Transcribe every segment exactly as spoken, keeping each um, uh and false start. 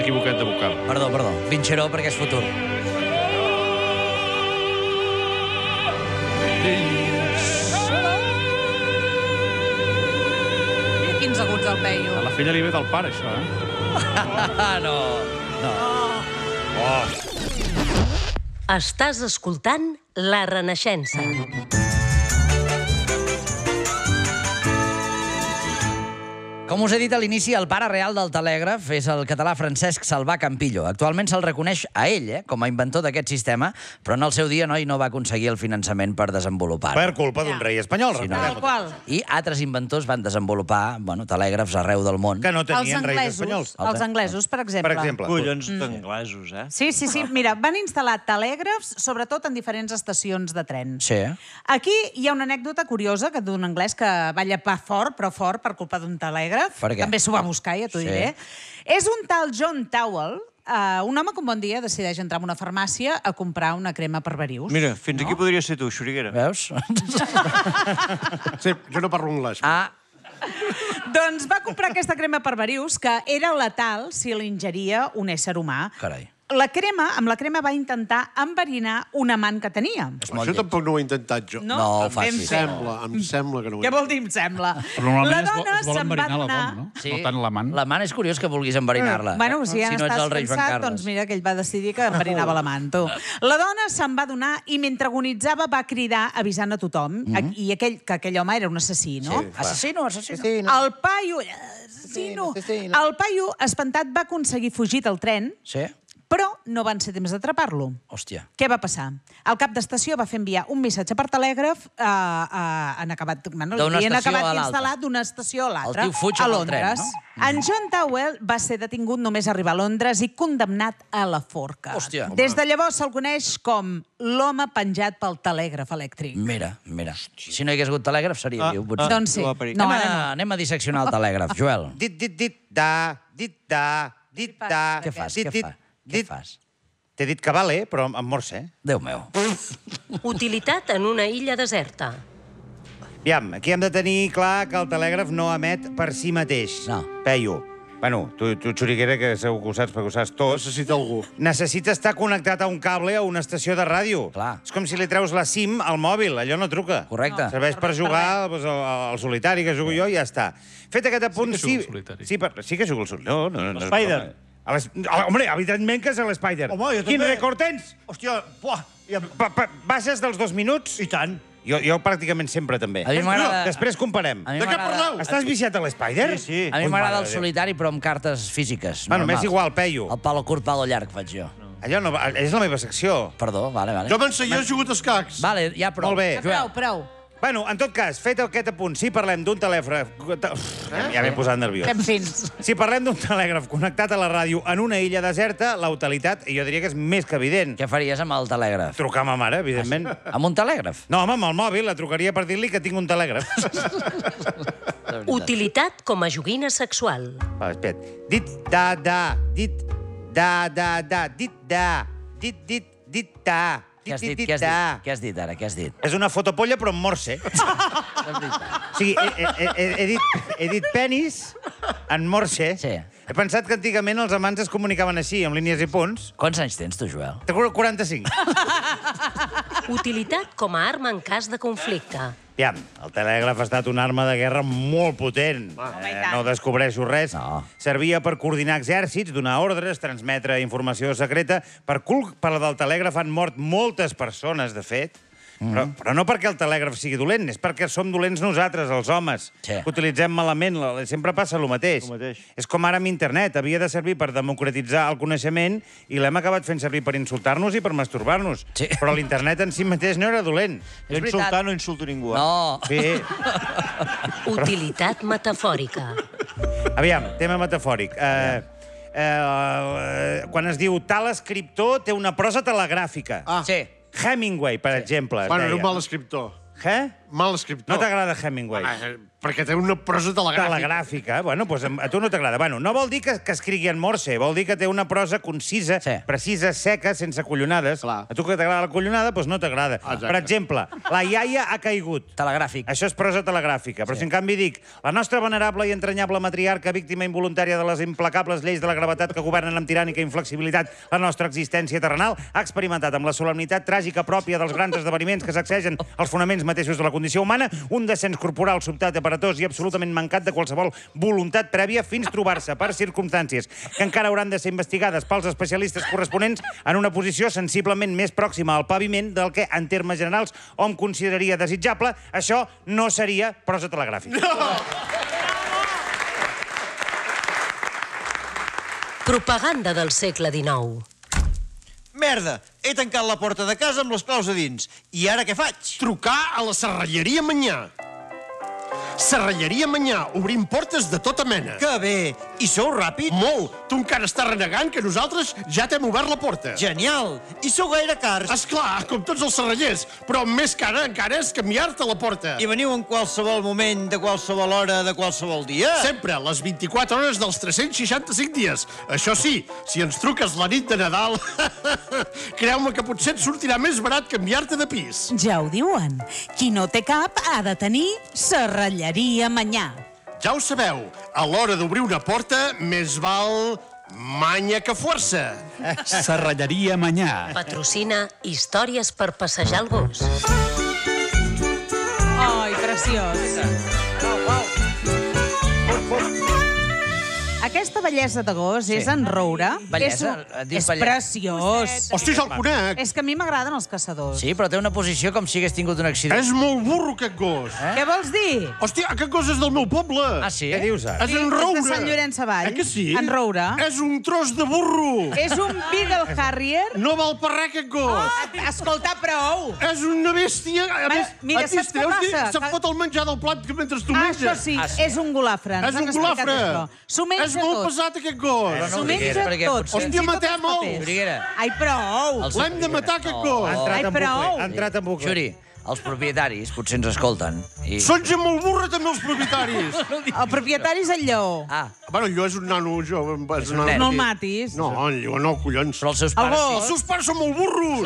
Equivocat de vocal. Perdó, perdó. Vincheró perquè és futur. Mira quins aguts del Peyu. A la filla li ve del pare, això, eh? no, no. Oh. Estàs escoltant La Renaixença. Com us he dit a l'inici, el pare real del telègraf és el català Francesc Salvà Campillo. Actualment se'l reconeix a ell eh, com a inventor d'aquest sistema, però en el seu dia noi no va aconseguir el finançament per desenvolupar-ho. Per culpa d'un rei espanyol. Sí, no. Tal qual. I altres inventors van desenvolupar bueno, telègrafs arreu del món. Que no Els tenien reis anglesos, espanyols. els anglesos, per exemple. Per exemple. Collons d'anglesos, eh? Sí, sí, sí. Mira, van instal·lar telègrafs, sobretot en diferents estacions de tren. Sí. Aquí hi ha una anècdota curiosa que d'un anglès que va llepar fort, però fort, per culpa d'un telègraf. Per què? També s'ho va buscar, ja t'ho Sí. diré. És un tal John Towell, uh, un home que un bon dia decideix entrar en una farmàcia a comprar una crema per verius. Mira, fins aquí podria ser tu, Xuriguera. Veus? Sí, jo no parlo anglès. Ah, Doncs va comprar aquesta crema per verius, que era letal si l'ingeria un ésser humà. carai. La crema, amb la crema va intentar enverinar un amant que tenia. És molt Això lleig. tampoc no ho he intentat jo. No ho Ben facis. Em fet. sembla, em sembla que no ho he Què vol dir, em sembla? Però normalment la es vol, dona es vol se'n va enverinar la donar... dona, no? Sí. No tant l'amant. L'amant és curiós que vulguis enverinar-la. Bueno, si ja no ets estàs el rei Joan cansat, Carles. doncs mira que ell va decidir que enverinava l'amant, tu. La dona se'n va donar i mentre agonitzava va cridar avisant a tothom i aquell, que aquell home era un assassí, no? Sí, assassino, assassino. El paio... Assassino. El paio, espantat, va aconseguir fugir del tren, Sí? però no van ser temps d'atrapar-lo. Hòstia. Què va passar? El cap d'estació va fer enviar un missatge per telègraf eh, eh, en acabat, bueno, D'una l'havien estació acabat a l'altra. d'instal·lar d'una estació a l'altra, El tio fuig a amb el tren, Londres. no? En John Towell va ser detingut només arribar a Londres i condemnat a la forca. Hòstia. Des de llavors se'l coneix com l'home penjat pel telègraf elèctric. Mira, mira. Si no hi hagués hagut telègraf seria Ah, viu, ah. potser. Doncs sí. no va parir. No, anem, ara a, no. anem a disseccionar el telègraf. Joel, Dit, dit, dit, da, dit, da, dit, da. què fas? Dit, Què, dit, fa? Què dit. fas? T'he dit que vale, però en morse. Déu meu. Utilitat en una illa deserta. Aviam, aquí hem de tenir clar que el telègraf no emet per si mateix. No. Peyu. Bueno, tu, tu Xuriguera, que segur que ho saps perquè ho saps tot, Necessita algú. necessita estar connectat a un cable a una estació de ràdio. Clar. És com si li treus la SIM al mòbil, allò no truca. Correcte. Serveix per jugar doncs, al, al solitari que jugo jo i ja està. Fet aquest apunt... Sí que jugo al solitari. Sí, per, sí que jugo al solitari. No, no, no. L'Spider. A les, a, hombre, evidentment que és l'Spider. Home, jo Quin també. rècord tens? Hòstia, buah, ja... Pa, pa, baixes dels dos minuts? I tant. Jo, jo pràcticament sempre també. A mi m'agrada... Després comparem. A mi De què m'agrada- parleu? Estàs viciat a l'Spider? Sí, sí. A mi Ui, m'agrada mare el de Déu. solitari, però amb cartes físiques. Bueno, normals. m'és igual, Peyu. El palo curt, palo llarg, faig jo. Allò no, va- és la meva secció. Perdó, vale, vale. Jo abans jo he jugat als cacs. Vale, ja prou. Molt bé. Prou, prou. Bueno, en tot cas, fet aquest apunt, si parlem d'un telègraf... Uf, ja, ja m'he posat nerviós. Fem fins. Si parlem d'un telègraf connectat a la ràdio en una illa deserta, la utilitat, jo diria que és més que evident. Què faries amb el telègraf? Trucar a ma mare, evidentment. Amb un telègraf? No, home, amb el mòbil la trucaria per dir-li que tinc un telègraf. Utilitat com a joguina sexual. Va, espera't. Dit, da, da, dit, da, da, da, dit, da, dit, dit, dit, da, Què has dit, dit? dit, Què has da. dit? Què has dit ara? Què has dit? És una fotopolla, però en morse. O sigui, he, he, he, he, dit, he dit penis en morse. Sí. He pensat que antigament els amants es comunicaven així, amb línies i punts. Quants anys tens, tu, Joel? Té quaranta-cinc. Utilitat com a arma en cas de conflicte. Aviam, el telègraf ha estat una arma de guerra molt potent. Home, i Eh, tant. no descobreixo res. No. Servia per coordinar exèrcits, donar ordres, transmetre informació secreta. Per culpa del telègraf han mort moltes persones, de fet. Però, però no perquè el telègraf sigui dolent, és perquè som dolents nosaltres, els homes, Sí. que utilitzem malament. la- Sempre passa el mateix. El mateix. És com ara amb internet. Havia de servir per democratitzar el coneixement i l'hem acabat fent servir per insultar-nos i per masturbar-nos. Sí. Però l'internet en si mateix no era dolent. Jo insultar no insulto ningú. Eh? No. Sí. Utilitat metafòrica. Aviam, tema metafòric. Eh, eh, quan es diu tal escriptor té una prosa telegràfica. Ah. Sí. Hemingway, per exemple, es Bueno, era un deia. mal escriptor. Què? Mal escriptor. No t'agrada Hemingway? Ah, perquè té una prosa telegràfica. Telegràfica. Bueno, doncs a tu no t'agrada. Bueno, no vol dir que, que escrigui en morse, vol dir que té una prosa concisa, Sí. precisa, seca, sense collonades. Clar. A tu que t'agrada la collonada, doncs no t'agrada. Exacte. Per exemple, la iaia ha caigut. Telegràfic. Això és prosa telegràfica. Però si en canvi dic la nostra venerable i entranyable matriarca, víctima involuntària de les implacables lleis de la gravetat que governen amb tirànica inflexibilitat la nostra existència terrenal, ha experimentat amb la solemnitat tràgica pròpia dels grans esdeveniments que sacsegen els fonaments mateixos de la condició humana un descens corporal sobtat, aparatós i absolutament mancat de qualsevol voluntat prèvia fins trobar-se per circumstàncies que encara hauran de ser investigades pels especialistes corresponents en una posició sensiblement més pròxima al paviment del que, en termes generals, hom consideraria desitjable. Això no seria prosa telegràfica. Propaganda del segle dinou. Merda, he tancat la porta de casa amb les claus a dins. I ara què faig? Trucar a la serralleria Manyà. Serralleria Manyà, obrim portes de tota mena. Que bé! I sou ràpid? Molt! Tu encara estàs renegant que nosaltres ja t'hem obert la porta. Genial! I sou gaire cars? Esclar, com tots els serrallers, però més cara encara és canviar-te la porta. I veniu en qualsevol moment, de qualsevol hora, de qualsevol dia? Sempre, les vint-i-quatre hores dels tres-cents seixanta-cinc dies. Això sí, si ens truques la nit de Nadal, creu-me que potser et sortirà més barat canviar-te de pis. Ja ho diuen. Qui no té cap ha de tenir serralleria Manyà. Ja ho sabeu, a l'hora d'obrir una porta, més val manya que força. Serralleria Manyà. Patrocina històries per passejar el gos. Ai, preciós. Aquesta bellesa de gos és en Roure. Bellesa? És, un- Dius és belle- preciós. Hosti, ja el conec. És que a mi m'agraden els caçadors. Sí, però té una posició com si hagués tingut un accident. És molt burro, aquest gos. Eh? Què vols dir? Hòstia, aquest gos és del meu poble. Ah, sí? Què dius, ara? És en És Roure. de Sant Llorenç Savall. Eh que sí? En Roure. És un tros de burro. És un Beagle Harrier. No val per res, aquest gos. Oh, escolta, prou. És una bèstia. A Ma- més, mira, a saps què hosti, passa? se'n Que- fot el menjar del plat que mentre tu Ah, menges. això sí, és un golafre. Ens És han un explicat golafre. això. S'ho menja És molt tot. pesat, aquest gos. Però no S'ho ho diguis, menja perquè tot. potser- fins i Hòstia, tot els matem-ho. papers. Xuriguera. Ai, prou. Els- L'hem de matar, aquest Ha gos. entrat Ai, en prou. bucle. Ha entrat en bucle. Xuri, els propietaris potser ens escolten. I... Són gent molt burra, també, els propietaris. El propietari és el lleó. Ah, Bueno, el lleó és un nano jove. És un nen. No el petit. matis. No, el lleó no, collons. però els seus El pares... gos. Els seus pares són molt burros.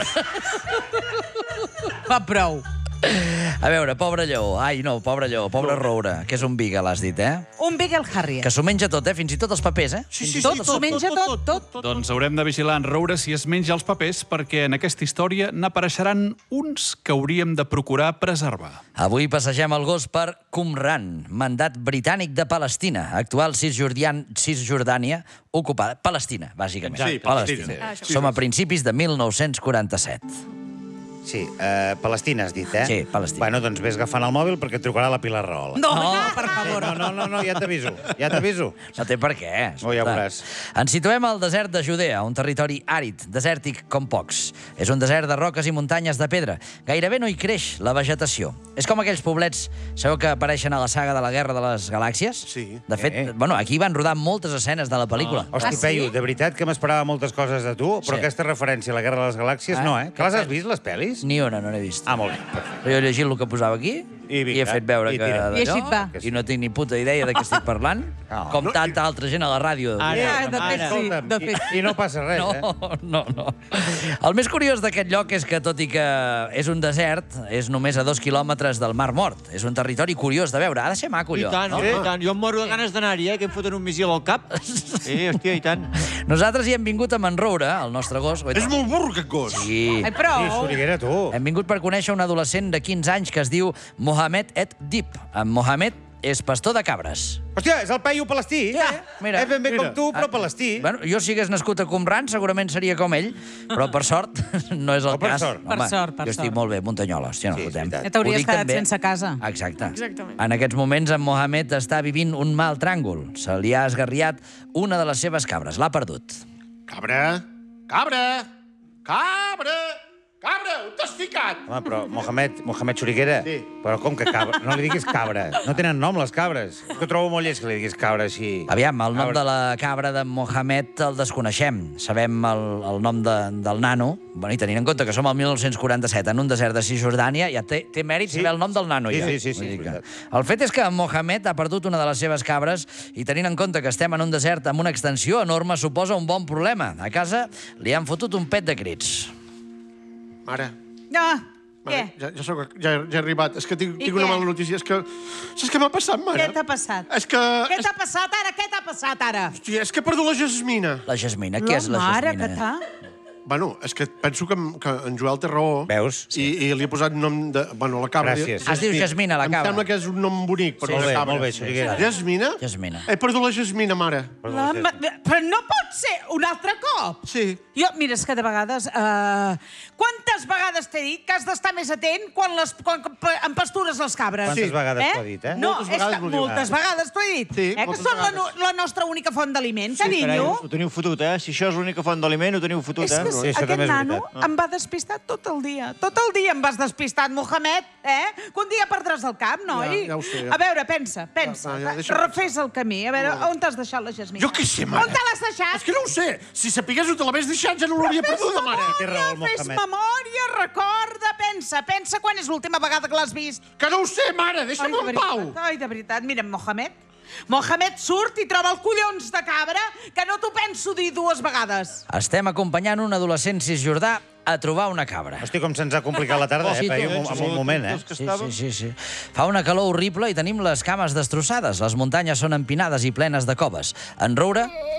Va, prou. A veure, pobre lleó. Ai, no, pobre lleó, pobre Roure, que és un Beagle, has dit, eh? Un Beagle Harrier. Que s'ho menja tot, eh? Fins i tot els papers, eh? Sí, sí, Tot, sí, s'ho menja tot, tot. Doncs haurem de vigilar en Roure si es menja els papers, perquè en aquesta història n'apareixeran uns que hauríem de procurar preservar. Avui passegem el gos per Qumran, mandat britànic de Palestina, actual Cisjordian, Cisjordània, ocupada. Palestina, bàsicament. Sí, Palestina. Sí. Som a principis de mil nou-cents quaranta-set. Sí, uh, Palestina has dit, eh? Sí, Palestina. Bueno, doncs vés agafant el mòbil perquè et trucarà la Pilar Rahola. No, No. per favor. No, no, no, no, ja t'aviso, ja t'aviso. No té per què. Oh, ja escolta. veuràs. Ens situem al desert de Judea, un territori àrid, desèrtic com pocs. És un desert de roques i muntanyes de pedra. Gairebé no hi creix la vegetació. És com aquells poblets, sabeu que apareixen a la saga de la Guerra de les Galàxies? Sí. De fet, Eh. bueno, aquí van rodar moltes escenes de la pel·lícula. Hosti, Ah, sí? Peyu, de veritat que m'esperava moltes coses de tu, però Sí. aquesta referència a la Guerra de les Galàxies Ah, no, eh? Que què les has fas? vist, les pel·lis? Ni una, no n'he vist. Ah, molt bé, perfecte. Jo he llegit el que posava aquí I i, vinga, he fet veure i que tira. d'allò, I així et va. i no tinc ni puta idea de què estic parlant, No. com tanta altra gent a la ràdio. Ara, Ja, de fet, sí. Escolta'm, De fet, i, i no passa res, No, eh? no, no. El més curiós d'aquest lloc és que, tot i que és un desert, és només a dos quilòmetres del Mar Mort. És un territori curiós de veure. Ha de ser maco, I allò. tant, no? i tant. Jo em moro de ganes d'anar-hi, eh? Que em foten un missil al cap. Sí, hòstia, i tant. Nosaltres hi hem vingut amb en Roure, el nostre gos. Oi, És molt burro, aquest gos. Sí. ai, Sí, prou. Soriguera, tu. Hem vingut per conèixer un adolescent de quinze anys que es diu Mohamed Et Dip. En Mohamed és pastor de cabres. Hòstia, és el Peyu palestí. Sí, mira. És ben bé Mira. com tu, però palestí. Bueno, jo si hagués nascut a Qumran segurament seria com ell, però per sort no és el O per cas. sort. Per sort, per jo estic sort. molt bé, Muntanyola, hòstia, no Sí, és fotem. veritat. Ja t'hauries Ho dic quedat també- sense casa. Exacte. Exactament. En aquests moments en Mohamed està vivint un mal tràngol. Se li ha esgarriat una de les seves cabres. L'ha perdut. Cabra, cabra, cabra, Cabra, on t'has ficat? Home, però Mohamed, Mohamed Xuriguera, Sí. però com que cabra? No li diguis cabra. No tenen nom, les cabres. És que trobo molt llest que li diguis cabra així. Aviam, el nom Cabra. de la cabra de Mohamed el desconeixem. Sabem el, el nom de, del nano. Bueno, i tenint en compte que som al mil nou-cents quaranta-set en un desert de Cisjordània, ja té, té mèrit Sí. saber el nom del nano. Sí, ja. sí, sí, sí, Vull dir és que- veritat. El fet és que Mohamed ha perdut una de les seves cabres i tenint en compte que estem en un desert amb una extensió enorme suposa un bon problema. A casa li han fotut un pet de crits. Mare, Ah, què? mare ja, ja, soc, ja, ja he arribat. És que tinc, I tinc una què? mala notícia. És que... Saps què m'ha passat, mare? Què t'ha passat? És que... Què t'ha passat ara? Què t'ha passat ara? Hòstia, és que he perdut la Jasmina. La Jasmina, què és la mare Jasmina? que t'ha... Bueno, és que penso que, que en Joel té raó. Veus? I, i li he posat nom de... Bueno, la cabra. Gràcies. Es diu Jasmina, la Em cabra. sembla que és un nom bonic per Sí, una molt bé, cabra. molt bé, Xuriguera. Jasmina? Jasmina. He perdut la Jasmina, mare. La... ma- Però no pot ser un altre cop. Sí. Jo, mira, és que de vegades... Uh... Quantes vegades t'he dit que has d'estar més atent quan, les, quan pa- em pastures les cabres? Quantes vegades t'ho ha dit, eh? No, Moltes és vegades que m'ho diu. moltes vegades t'ho he dit. Sí, eh? Que moltes són la, no- vegades. la nostra única font d'aliment, Carai, carinyo. ho teniu fotut, eh? Si això és l'única font d'aliment, ho teniu fotut, És eh? que Sí, això aquest també és nano veritat. em va despistar tot el dia. Tot el dia em vas despistar, Mohamed, eh? Que un dia perdràs el cap, noi. Ja- ja ho sé, ja. A veure, pensa, pensa. Va, va, ja, deixa'm Refés el camí. A veure, on t'has deixat la Jasmina? Jo què sé, mare. On te l'has deixat? És que no ho sé. Si sapigués on te l'hagués deixat, ja no l'hauria perduda, mare. Té raó, el Fes Mohamed. memòria, recorda, pensa. Pensa quan és l'última vegada que l'has vist. Que no ho sé, mare. Deixa'm de en pau. veritat, ai, de veritat. Mira, Mohamed. Mohamed surt i troba el collons de cabra que no t'ho penso dir dues vegades. Estem acompanyant un adolescent cisjordà a trobar una cabra. Hosti, com se'ns ha complicat la tarda, Sí, eh? Peyu, tu, en un moment, eh? Sí, sí, sí, sí. Fa una calor horrible i tenim les cames destrossades. Les muntanyes són empinades i plenes de coves. En Roure